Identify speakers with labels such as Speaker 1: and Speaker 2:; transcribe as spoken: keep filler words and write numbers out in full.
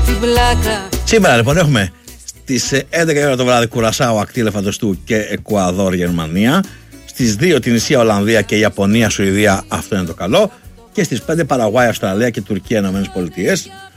Speaker 1: την πλάκα.
Speaker 2: Σήμερα λοιπόν έχουμε στις έντεκα η ώρα το βράδυ Κουρασάο, ακτή Ελεφαντοστού και Εκουαδόρ, Γερμανία. Στις δύο την Ισία, Ολλανδία και Ιαπωνία, Σουηδία, αυτό είναι το καλό. Και στις πέντε Παραγουάη, Αυστραλία και Τουρκία, Ηνωμένες Πολιτείες.